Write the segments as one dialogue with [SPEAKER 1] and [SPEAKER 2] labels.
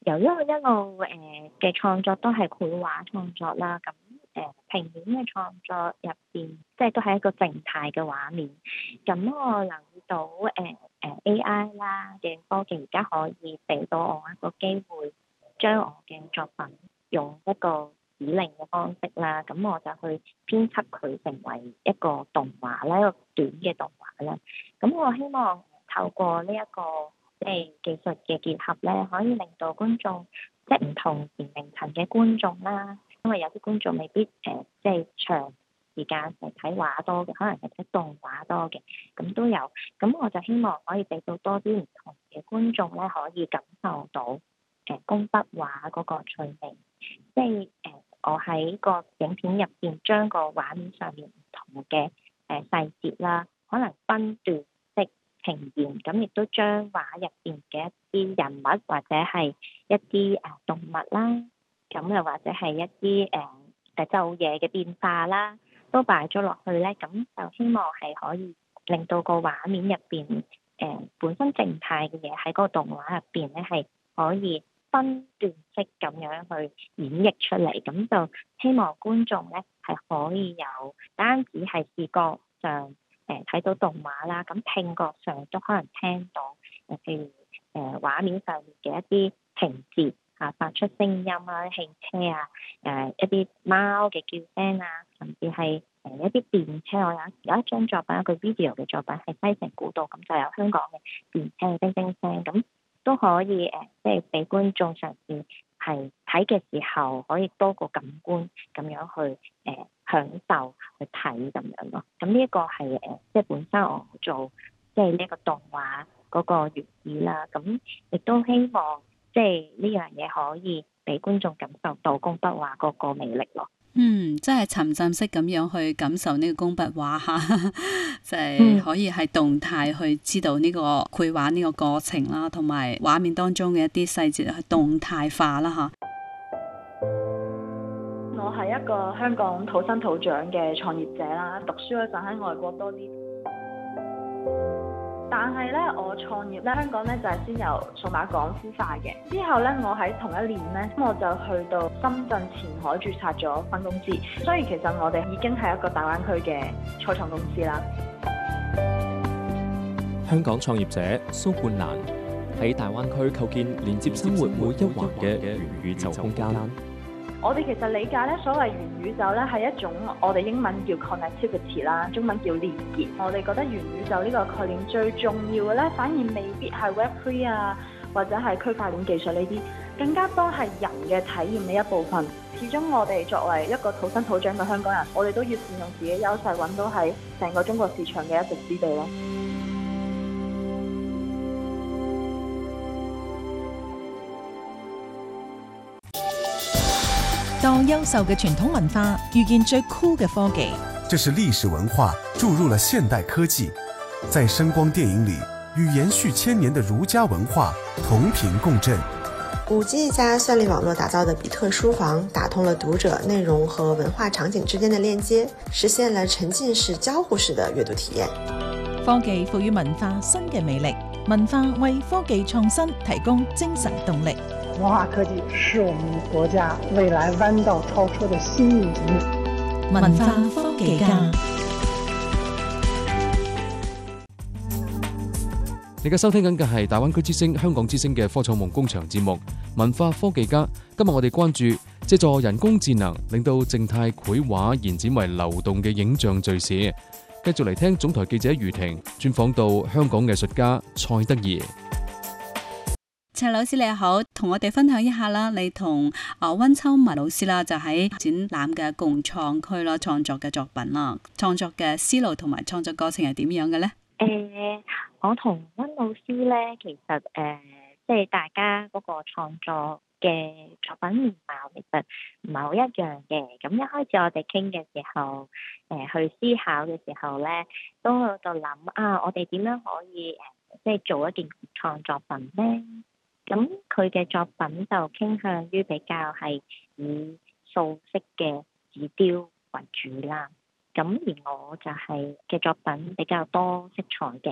[SPEAKER 1] 由於我一路嘅創作都係繪畫創作啦，咁平面嘅創作入邊，即係都係一個靜態嘅畫面。咁我留意到AI 啦嘅科技而家可以俾到我一個機會，將我嘅作品用一個指令嘅方式啦，咁我就去編輯佢成為一個動畫啦，一個短嘅動畫啦。咁我希望透過呢一個即係技術嘅結合咧，可以令到觀眾即係唔同年齡層嘅觀眾啦，因為有啲觀眾未必即係長時間係睇畫多嘅，可能係睇動畫多嘅，咁都有。咁我就希望可以俾到多啲唔同嘅觀眾咧，可以感受到工筆畫嗰個趣味，即係我喺個影片入邊將個畫面上面唔同嘅細節啦，可能分段式呈現，咁亦都將畫入邊嘅一啲人物或者係一啲動物啦，咁又或者係一啲晝夜嘅變化啦，都擺咗落去咧，咁就希望係可以令到個畫面入邊本身靜態嘅嘢喺個動畫入邊咧係可以分段式咁樣去演繹出嚟，咁就希望觀眾咧係可以有單止係視覺上睇到動畫啦，咁聽覺上都可能聽到譬如畫面上面嘅一啲情節發出聲音啊，汽車啊，一啲貓嘅叫聲啊，甚至係一啲電車。我有一張作品，一個 video 嘅作品係西城古道，咁就有香港嘅電車嘅叮叮聲，咁都可以即係俾觀眾嘗試係睇嘅時候可以多個感官咁樣去享受去睇咁樣咯。咁呢一個係即係本身我做即係呢個動畫嗰個原意啦。咁亦都希望即係呢樣嘢可以俾觀眾感受到工筆畫嗰個魅力咯。
[SPEAKER 2] 即係沉浸式咁樣去感受呢個工筆畫吓，就係可以係動態去知道呢個繪畫呢個過程啦，同埋畫面當中嘅一啲細節去動態化啦吓。
[SPEAKER 3] 我係一個香港土生土長嘅創業者啦，讀書嗰陣喺外國多啲。但係咧，我創業咧，香港咧就係先由數碼港孵化嘅。之後咧，我喺同一年咧，我就去到深圳前海註冊咗分公司。所以其實我哋已經係一個大灣區嘅初創公司啦。
[SPEAKER 4] 香港創業者蘇冠蘭喺大灣區構建連接生活每一環嘅元宇宙空間。
[SPEAKER 3] 我哋其實理解咧，所謂元宇宙咧係一種我哋英文叫 connectivity 啦，中文叫連結。我哋覺得元宇宙呢個概念最重要嘅咧，反而未必係 Web3 啊，或者係區塊鏈技術呢啲，更加多係人嘅體驗嘅一部分。始終我哋作為一個土生土長嘅香港人，我哋都要善用自己優勢，揾到喺成個中國市場嘅一席之地咯。
[SPEAKER 5] 當優秀嘅傳統文化遇見最酷嘅科技，
[SPEAKER 6] 這是歷史文化注入了現代科技，在聲光電影裏與延續千年的儒家文化同頻共振。
[SPEAKER 7] 5G 加算力網絡打造的比特書房，打通了讀者內容和文化場景之間的鏈接，實現了沉浸式交互式的閱讀體驗。
[SPEAKER 5] 科技賦予文化新嘅魅力，文化為科技創新提供精神動力。
[SPEAKER 8] 文化科技是我們國家未來彎道超車的新引擎。
[SPEAKER 5] 文化科技家，
[SPEAKER 9] 你而家收聽緊嘅係大灣區之聲、香港之聲嘅科創夢工場節目《文化科技家》。今日我哋關注借助人工智能，令到靜態繪畫延展為流動嘅影像敘事。繼續嚟聽總台記者余婷專訪到香港藝術家蔡德貽。
[SPEAKER 2] 蔡老師你好，同我哋分享一下啦，你同溫秋文老師啦，就喺展覽嘅共創區啦，創作嘅作品啦，創作嘅思路同埋創作過程係點樣嘅咧？
[SPEAKER 1] 我同溫老師咧，其實即係大家嗰個創作嘅作品面貌其實唔係好一樣嘅。咁一開始我哋傾嘅時候，去思考嘅時候咧，都喺度諗我哋點樣可以即係做一件創作品咧？咁佢嘅作品就傾向於比較係以素色嘅紙雕為主啦。咁而我就係嘅作品比較多色彩嘅。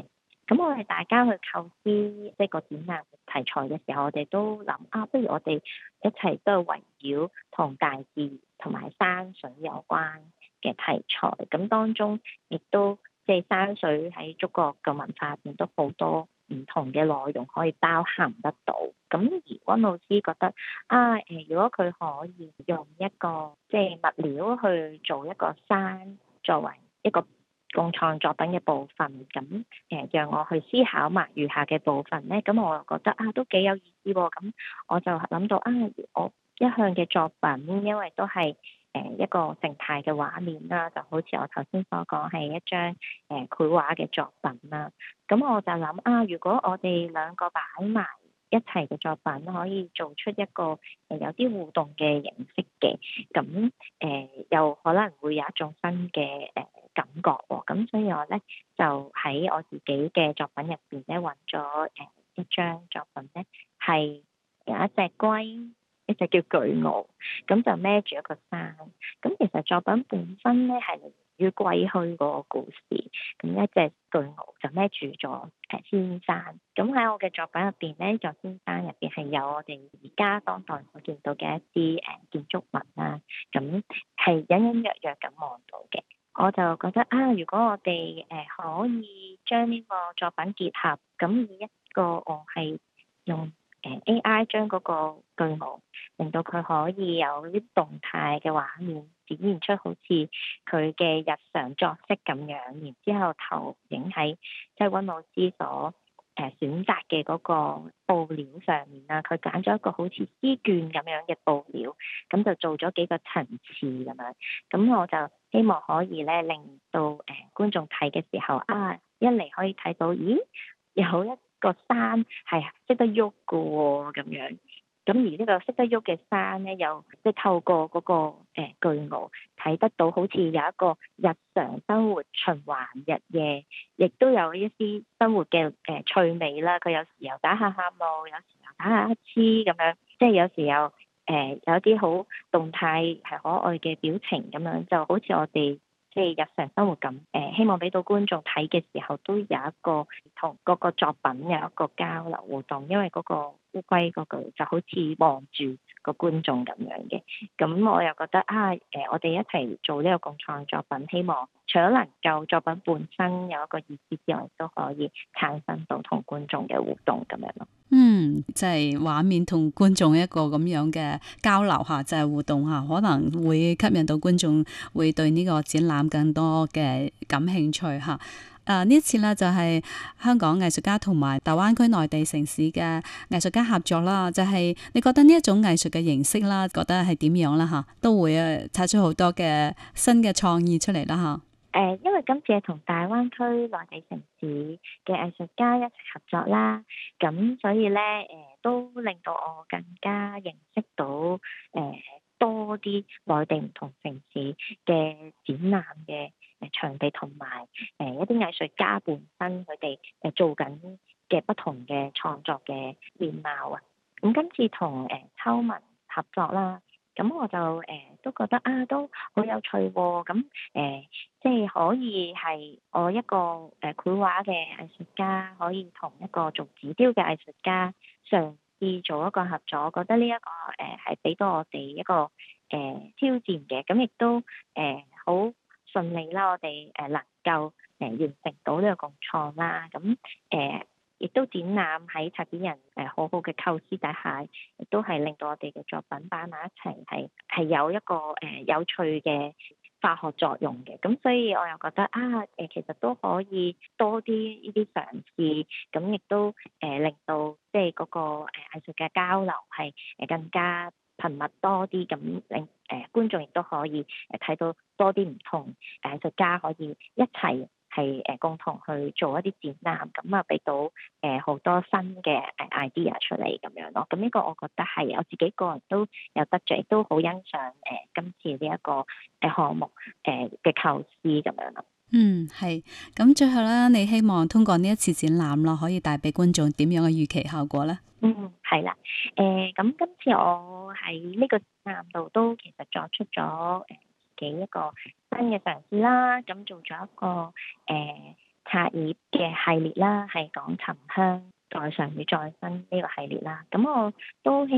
[SPEAKER 1] 咁我哋大家去構思即係個展覽題材嘅時候，我哋都諗不如我哋一齊都係圍繞同大自然同埋山水有關嘅題材。咁當中亦都即係山水喺中國嘅文化入邊都好多唔同嘅內容可以包含得到。咁而溫老師覺得如果佢可以用一個即係物料去做一個山作為一個共創作品嘅部分，咁讓我去思考埋餘下嘅部分咧，咁我又覺得都幾有意思喎。咁我就諗到我一向嘅作品，因為都係一個靜態嘅畫面啦，就好似我頭先所講係一張繪畫嘅作品啦。咁我就諗如果我哋兩個擺埋一齊嘅作品，可以做出一個有啲互動嘅形式嘅，咁又可能會有一種新嘅感覺喎。咁所以我咧就喺我自己嘅作品入邊咧揾咗一張作品咧，係有一隻龜，一隻叫巨鰲，咁就孭住一個山。咁其實作品本身咧係嚟於歸墟嗰個故事，咁一隻巨鰲就孭住咗仙山。咁喺我嘅作品入邊咧，座仙山入邊係有我哋而家當代所見到嘅一啲建築物啦，咁係隱隱約約咁望到嘅。我就覺得如果我哋可以將呢個作品結合，咁以一個我係用AI 將嗰個巨鰲令到佢可以有啲動態嘅畫面，展現出好似佢嘅日常作息咁樣，然之後投影喺即係溫老師所選擇嘅嗰個布料上面啦。佢揀咗一個好似絲絹咁樣嘅布料，咁就做咗幾個層次咁樣。咁我就希望可以咧令到觀眾睇嘅時候一嚟可以睇到，咦，有一個山係識得喐嘅喎咁樣。咁而呢個識得喐嘅山咧，又即係透過嗰個巨鰲睇得到，好似有一個日常生活循環日夜，亦都有一啲生活嘅趣味啦。佢有時又打下喊路，有時又打下乞嗤咁樣，即係有時又有啲好動態係可愛嘅表情咁樣，就好似我哋即係日常生活咁。希望俾到觀眾睇嘅時候，都有一個同嗰個作品有一個交流互動，因為嗰個烏龜嗰個就好似望住個觀眾咁樣嘅。咁我又覺得我哋一齊做呢個共創作品，希望除咗能夠作品本身有一個意思之外，都可以產生到同觀眾嘅互動咁樣咯。
[SPEAKER 2] 即係畫面同觀眾一個咁樣嘅交流下，就係互動下，可能會吸引到觀眾，會對呢個展覽更多嘅感興趣吓。呢一次咧就係香港藝術家同埋大灣區內地城市嘅藝術家合作啦。就係你覺得呢一種藝術嘅形式啦，覺得係點樣啦吓？都會擦出好多嘅新嘅創意出嚟啦吓。
[SPEAKER 1] 因為今次係同大灣區內地城市嘅藝術家一齊合作啦，咁所以咧都令到我更加認識到多啲內地唔同城市嘅展覽嘅場地，同埋一啲藝術家本身佢哋做緊嘅不同嘅創作嘅面貌啊。咁今次同秋文合作啦，咁我就都覺得都好有趣喎。咁即係可以係我一個繪畫嘅藝術家，可以同一個做紙雕嘅藝術家嘗試做一個合作，我覺得呢一個係俾到我哋一個挑戰嘅。咁亦都好順利啦，我哋能夠完成到呢個共創啦。咁亦都展覽喺策展人好好嘅構思底下，亦都係令到我哋嘅作品擺埋一齊，係有一個有趣嘅化學作用嘅。咁所以我又覺得其實都可以多啲呢啲嘗試，咁亦都令到即係嗰個藝術嘅交流係更加頻密多啲，咁令觀眾亦都可以睇到多啲唔同藝術家可以一齊係共同去做一啲展覽，咁俾到好多新嘅idea 出嚟咁樣咯。咁呢個我覺得係我自己個人都有得着，亦都好欣賞今次呢一個項目嘅構思咁樣咯。
[SPEAKER 2] 係。咁最後咧，你希望通過呢一次展覽咯，可以帶俾觀眾點樣嘅預期效果咧？
[SPEAKER 1] 係啦。咁今次我喺呢個展覽度都其實作出咗嘅一個新嘅嘗試啦，咁做咗一個冊頁嘅系列啦，係講沉香在常與再生呢個系列啦。咁我都希